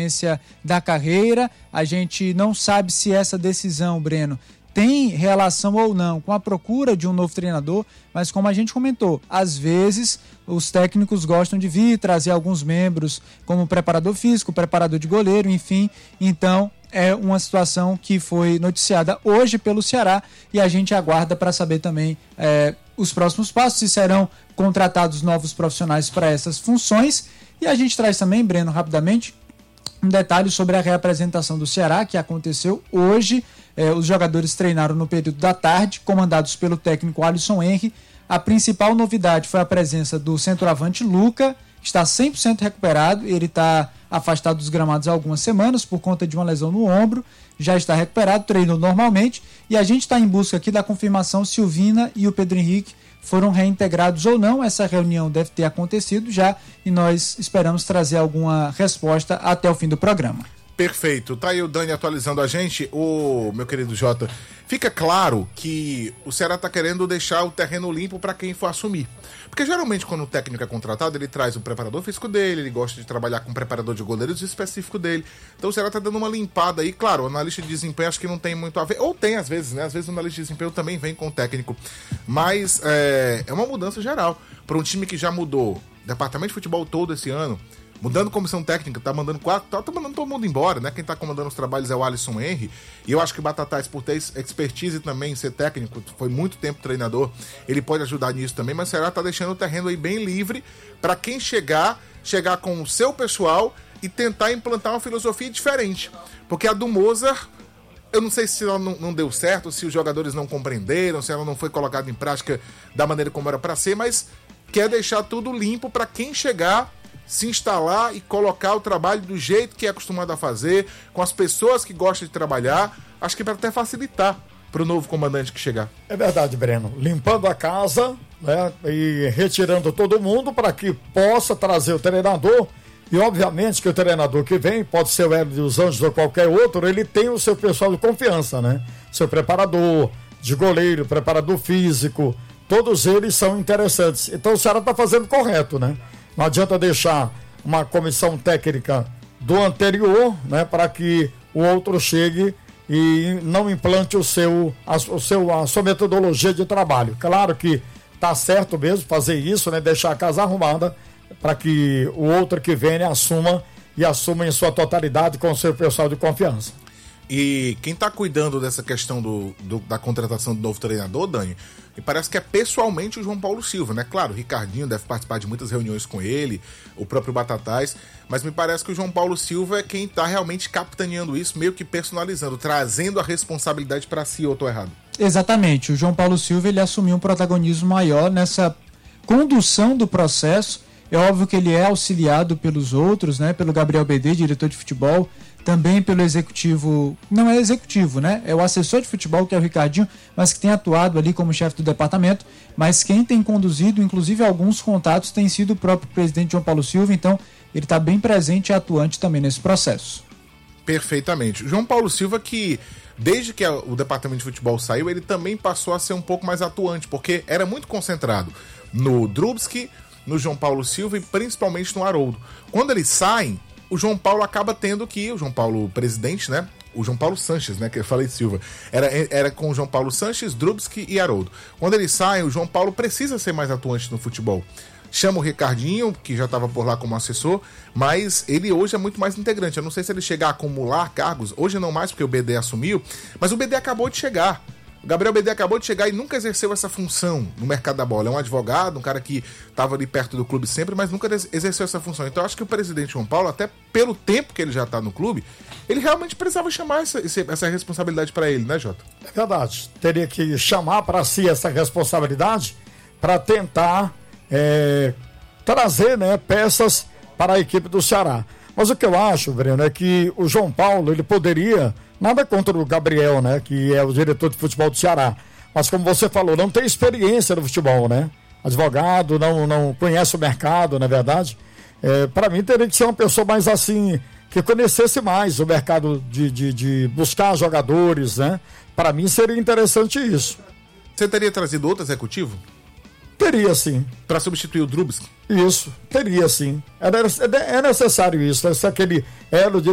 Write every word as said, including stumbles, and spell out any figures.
decorrência da carreira. A gente não sabe se essa decisão, Breno, tem relação ou não com a procura de um novo treinador, mas como a gente comentou, às vezes os técnicos gostam de vir trazer alguns membros como preparador físico, preparador de goleiro, enfim. Então é uma situação que foi noticiada hoje pelo Ceará e a gente aguarda para saber também é, os próximos passos, se serão contratados novos profissionais para essas funções. E a gente traz também, Breno, rapidamente, um detalhe sobre a reapresentação do Ceará, que aconteceu hoje. Eh, os jogadores treinaram no período da tarde, comandados pelo técnico Alisson Henry. A principal novidade foi a presença do centroavante Luca, que está cem por cento recuperado. Ele está afastado dos gramados há algumas semanas por conta de uma lesão no ombro. Já está recuperado, treinou normalmente. E a gente está em busca aqui da confirmação se o Vina e o Pedro Henrique foram reintegrados ou não. Essa reunião deve ter acontecido já e nós esperamos trazer alguma resposta até o fim do programa. Perfeito. Tá aí o Dani atualizando a gente. O meu querido Jota, fica claro que o Ceará tá querendo deixar o terreno limpo para quem for assumir. Porque geralmente quando o técnico é contratado, ele traz o preparador físico dele, ele gosta de trabalhar com o preparador de goleiros específico dele. Então o Ceará tá dando uma limpada aí. Claro, o analista de desempenho acho que não tem muito a ver. Ou tem às vezes, né? Às vezes o analista de desempenho também vem com o técnico. Mas é, é uma mudança geral. Para um time que já mudou departamento de futebol todo esse ano, mudando comissão técnica, tá mandando quatro, tá, tá mandando todo mundo embora, né? Quem tá comandando os trabalhos é o Alisson Henry. E eu acho que o Batatais, por ter expertise também em ser técnico, foi muito tempo treinador, ele pode ajudar nisso também, mas o Ceará tá deixando o terreno aí bem livre para quem chegar, chegar com o seu pessoal e tentar implantar uma filosofia diferente. Porque a do Mozart, eu não sei se ela não, não deu certo, se os jogadores não compreenderam, se ela não foi colocada em prática da maneira como era para ser, mas quer deixar tudo limpo para quem chegar, se instalar e colocar o trabalho do jeito que é acostumado a fazer, com as pessoas que gostam de trabalhar, acho que para até facilitar para o novo comandante que chegar. É verdade, Breno. Limpando a casa, né, e retirando todo mundo para que possa trazer o treinador. E obviamente que o treinador que vem, pode ser o Hélio dos Anjos ou qualquer outro, ele tem o seu pessoal de confiança, né? Seu preparador de goleiro, preparador físico, todos eles são interessantes. Então o Ceará está fazendo correto, né? Não adianta deixar uma comissão técnica do anterior, né, para que o outro chegue e não implante o seu, a, o seu, a sua metodologia de trabalho. Claro que está certo mesmo fazer isso, né, deixar a casa arrumada para que o outro que vem assuma e assuma em sua totalidade com o seu pessoal de confiança. E quem está cuidando dessa questão do, do, da contratação do novo treinador, Dani, me parece que é pessoalmente o João Paulo Silva, né? Claro, o Ricardinho deve participar de muitas reuniões com ele, o próprio Batatais, mas me parece que o João Paulo Silva é quem está realmente capitaneando isso, meio que personalizando, trazendo a responsabilidade para si, ou eu tô errado? Exatamente, o João Paulo Silva ele assumiu um protagonismo maior nessa condução do processo. É óbvio que ele é auxiliado pelos outros, né? Pelo Gabriel B D, diretor de futebol, também pelo executivo, não é executivo, né? É o assessor de futebol, que é o Ricardinho, mas que tem atuado ali como chefe do departamento, mas quem tem conduzido, inclusive alguns contatos, tem sido o próprio presidente João Paulo Silva, então ele está bem presente e atuante também nesse processo. Perfeitamente. João Paulo Silva que, desde que o departamento de futebol saiu, ele também passou a ser um pouco mais atuante, porque era muito concentrado no Drubski, no João Paulo Silva e principalmente no Haroldo. Quando eles saem, o João Paulo acaba tendo que, o João Paulo presidente, né? O João Paulo Sanches, né? Que eu falei de Silva. Era, era com o João Paulo Sanches, Drubski e Haroldo. Quando eles saem, o João Paulo precisa ser mais atuante no futebol. Chama o Ricardinho, que já estava por lá como assessor, mas ele hoje é muito mais integrante. Eu não sei se ele chegar a acumular cargos, hoje não mais, porque o B D assumiu, mas o B D acabou de chegar. O Gabriel B D acabou de chegar e nunca exerceu essa função no mercado da bola. É um advogado, um cara que estava ali perto do clube sempre, mas nunca exerceu essa função. Então eu acho que o presidente João Paulo, até pelo tempo que ele já está no clube, ele realmente precisava chamar essa, essa responsabilidade para ele, né, Jota? É verdade. Teria que chamar para si essa responsabilidade para tentar é, trazer, né, peças para a equipe do Ceará. Mas o que eu acho, Breno, é que o João Paulo, ele poderia... Nada contra o Gabriel, né, que é o diretor de futebol do Ceará. Mas como você falou, não tem experiência no futebol, né? Advogado, não, não conhece o mercado, não é verdade? É, para mim teria que ser uma pessoa mais assim, que conhecesse mais o mercado de, de, de buscar jogadores, né? Para mim seria interessante isso. Você teria trazido outro executivo? Teria sim. Para substituir o Drubski? Isso, teria sim. É, é necessário isso, né? Se aquele elo de